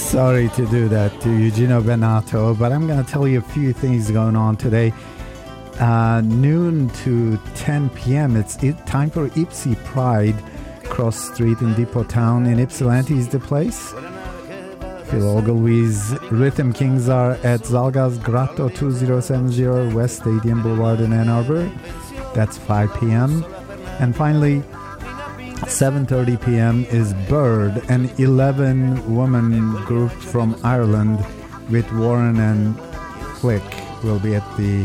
Sorry to do that to Eugenio Benato, but I'm going to tell you a few things going on today. Noon to 10 p.m. It's time for Ipsy Pride. Cross Street in Depot Town in Ypsilanti is the place. Phil Ogilvy's Rhythm Kings are at Zalga's Grotto 2070 West Stadium Boulevard in Ann Arbor. That's 5 p.m. And finally, 7:30 p.m. is Bird, an 11-woman group from Ireland with Warren and Flick will be at the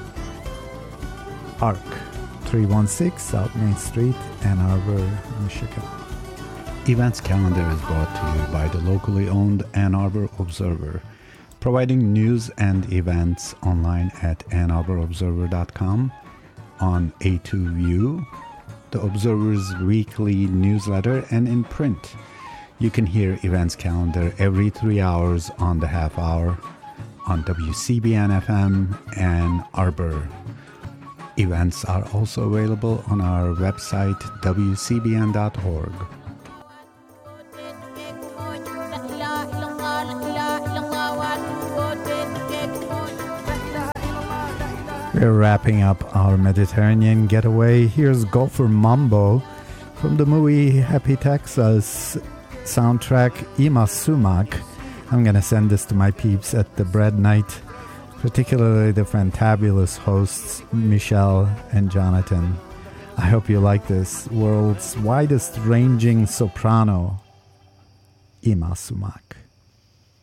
Arc, 316 South Main Street, Ann Arbor, Michigan. Events calendar is brought to you by the locally owned Ann Arbor Observer, providing news and events online at AnnArborObserver.com, on A2U, the Observer's weekly newsletter, and in print. You can hear events calendar every 3 hours on the half hour on WCBN FM Ann Arbor. Events are also available on our website, wcbn.org. We're wrapping up our Mediterranean getaway. Here's Gopher Mambo from the movie Happy Texas soundtrack Ima Sumac. I'm going to send this to my peeps at the Bread Night, particularly the fantabulous hosts Michelle and Jonathan. I hope you like this world's widest ranging soprano, Ima Sumac.